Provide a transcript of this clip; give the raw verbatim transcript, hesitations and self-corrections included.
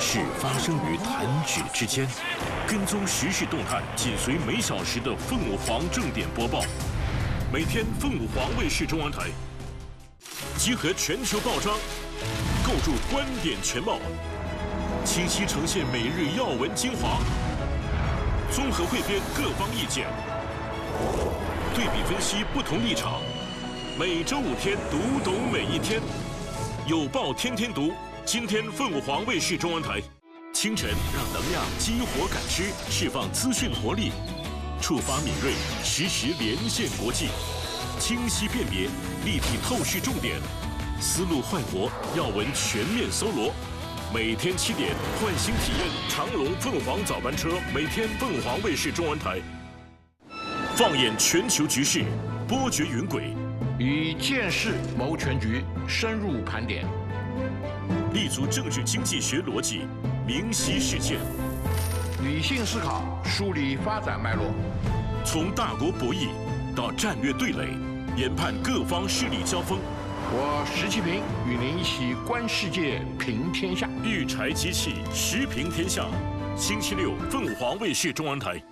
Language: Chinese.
事发生于弹指之间，跟踪时事动态，紧随每小时的凤凰正点播报。每天凤凰卫视中文台集合全球报章，构筑观点全貌，清晰呈现每日要闻精华，综合汇编各方意见，对比分析不同立场。每周五天，读懂每一天，有报天天读。今天凤凰卫视中文台，清晨让能量激活感知，释放资讯活力，触发敏锐，实时连线国际，清晰辨别，立体透视重点，思路焕活，要闻全面搜罗。每天七点，唤醒体验长隆凤凰早班车。每天凤凰卫视中文台，放眼全球局势，波谲云轨， 以见识谋全局，深入盘点。 立足政治经济学逻辑，明晰事件， 理性思考，梳理发展脉络， 从大国博弈到战略对垒，研判各方势力交锋。 我石其平与您一起观世界，评天下。 育才机器，时评天下。星期六，凤凰卫视中文台。